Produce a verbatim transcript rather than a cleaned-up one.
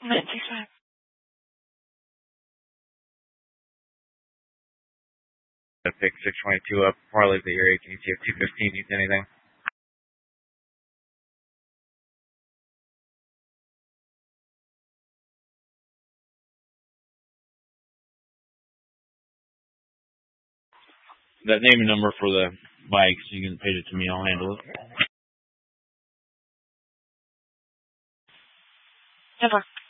nine six five. Pick six twenty-two up, parlay the area. Can you see if two fifteen needs anything? That name and number for the bike, so you can pay it to me. I'll handle it. Never.